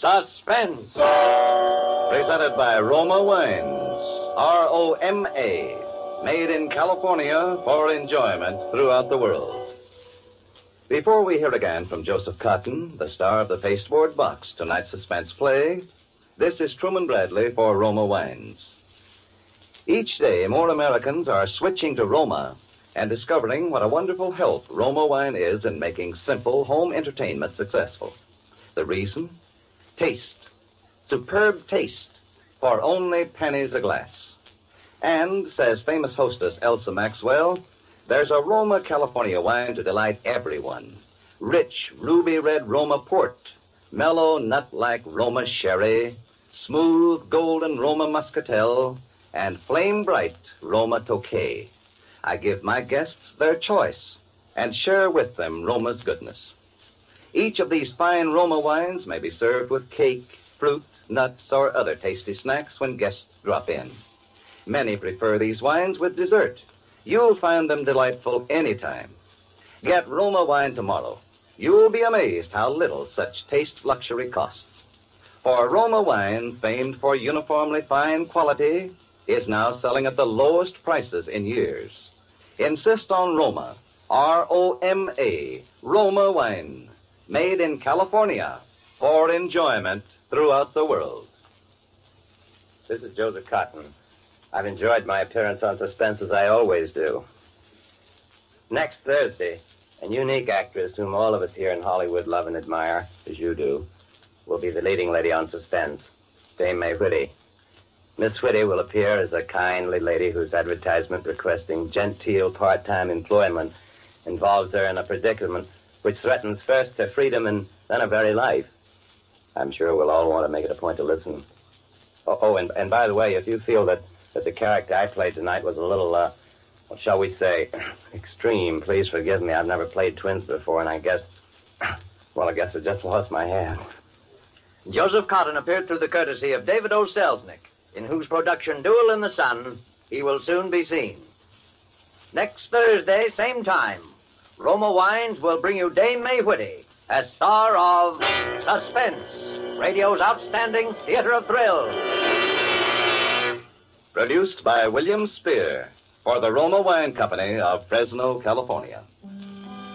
Suspense. Presented by Roma Wines. R-O-M-A. Made in California for enjoyment throughout the world. Before we hear again from Joseph Cotton, the star of the pasteboard box, tonight's suspense play, this is Truman Bradley for Roma Wines. Each day, more Americans are switching to Roma and discovering what a wonderful help Roma wine is in making simple home entertainment successful. The reason? Taste. Superb taste for only pennies a glass. And, says famous hostess Elsa Maxwell, there's a Roma California wine to delight everyone. Rich, ruby red Roma port, mellow, nut-like Roma sherry, smooth, golden Roma muscatel, and flame-bright Roma Tokay. I give my guests their choice and share with them Roma's goodness. Each of these fine Roma wines may be served with cake, fruit, nuts, or other tasty snacks when guests drop in. Many prefer these wines with dessert. You'll find them delightful anytime. Get Roma wine tomorrow. You'll be amazed how little such taste luxury costs. For Roma wine, famed for uniformly fine quality, is now selling at the lowest prices in years. Insist on Roma, R-O-M-A, Roma wine, made in California for enjoyment throughout the world. This is Joseph Cotton. I've enjoyed my appearance on Suspense as I always do. Next Thursday, a unique actress whom all of us here in Hollywood love and admire, as you do, will be the leading lady on Suspense, Dame May Whitty. Miss Whitty will appear as a kindly lady whose advertisement requesting genteel part-time employment involves her in a predicament which threatens first her freedom and then her very life. I'm sure we'll all want to make it a point to listen. And by the way, if you feel that the character I played tonight was a little, what shall we say, extreme, please forgive me. I've never played twins before, and I guess I just lost my head. Joseph Cotton appeared through the courtesy of David O. Selznick, in whose production Duel in the Sun he will soon be seen. Next Thursday, same time, Roma Wines will bring you Dame May Whitty as star of Suspense, radio's outstanding theater of thrills. Produced by William Spear for the Roma Wine Company of Fresno, California.